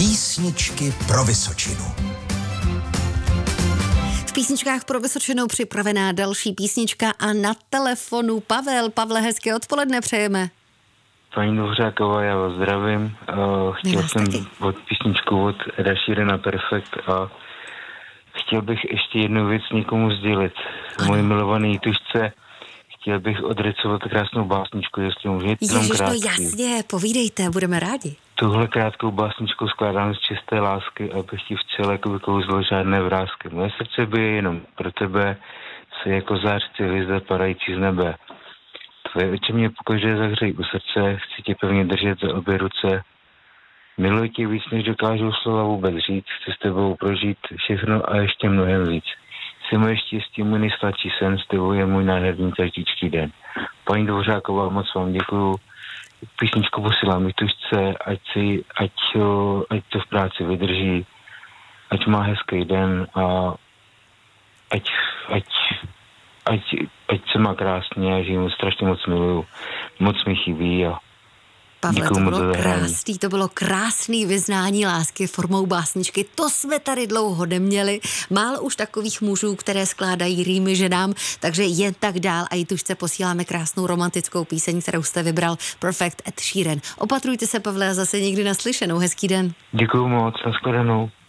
Písničky pro Vysočinu. V písničkách pro Vysočinu připravená další písnička a na telefonu Pavel. Pavle, hezké odpoledne přejeme. Paní Dvořáková, já vás zdravím. Chtěl jsem od písničku od Eda Sheerana Perfect a chtěl bych ještě jednu věc někomu sdělit. Moji milovaný tužce, chtěl bych odrecovat krásnou básničku, jestli můžu. Ježiš, no jasně, povídejte, budeme rádi. Tuhle krátkou básničku skládám z čisté lásky, abych ti včel jako vykouzlo žádné vrásky. Moje srdce bije jenom pro tebe, se jako zářce hvězda padající z nebe. Tvoje oči mě pokaždé zahřejí u srdce, chci tě pevně držet za obě ruce. Miluji tě víc, než dokážu slova vůbec říct, chci s tebou prožít všechno a ještě mnohem víc. Jsi moje štěstí, můj nejsladší sen, s tebou je můj nádherný každý den. Paní Dvořáková, moc vám děkuju. Písničku posílám i tužce, ať to v práci vydrží, ať má hezký den a ať se má krásně a že ji strašně moc miluju. Moc mi chybí a Pavle, to bylo krásný vyznání lásky formou básničky. To jsme tady dlouho neměli. Málo už takových mužů, které skládají rýmy ženám, takže jen tak dál a i tužce posíláme krásnou romantickou píseň, kterou jste vybral, Perfect Ed Sheeran. Opatrujte se, Pavle, a zase někdy naslyšenou. Hezký den. Děkuju moc, nashledanou.